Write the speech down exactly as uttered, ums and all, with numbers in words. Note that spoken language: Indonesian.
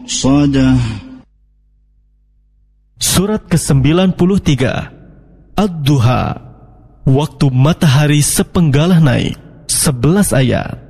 صاد. Surat ke-sembilan puluh tiga, Ad-Duha, waktu matahari sepenggalah naik, sebelas ayat.